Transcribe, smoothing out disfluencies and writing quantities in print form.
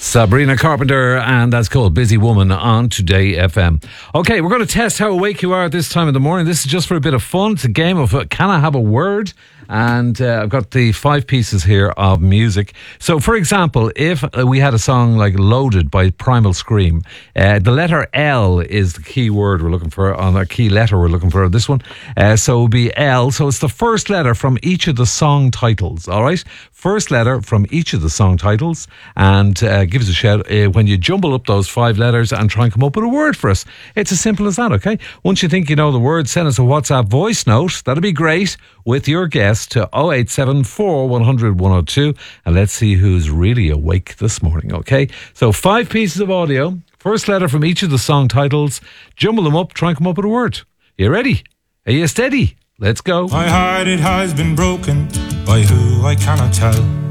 Sabrina Carpenter, and that's called Busy Woman on Today FM. Okay, we're going to test how awake you are at this time of the morning. This is just for a bit of fun. It's a game of can I have a word? And I've got the 5 pieces here of music. So, for example, if we had a song like Loaded by Primal Scream, the letter L is the key word we're looking for, on a key letter we're looking for on this one. So it would be L. So it's the first letter from each of the song titles, all right? First letter from each of the song titles, and give us a shout when you jumble up those 5 letters and try and come up with a word for us. It's as simple as that, okay? Once you think you know the word, send us a WhatsApp voice note. That'll be great, with your guess to 0874 100 102, and let's see who's really awake this morning, okay? So 5 pieces of audio, first letter from each of the song titles, jumble them up, try and come up with a word. You ready? Are you steady? Let's go. My heart, it has been broken by who I cannot tell.